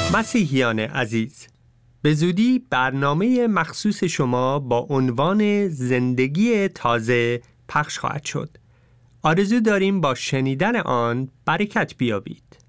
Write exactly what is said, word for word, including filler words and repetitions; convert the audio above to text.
مسیحیان عزیز، به زودی برنامه مخصوص شما با عنوان زندگی تازه پخش خواهد شد. آرزو داریم با شنیدن آن برکت بیابید.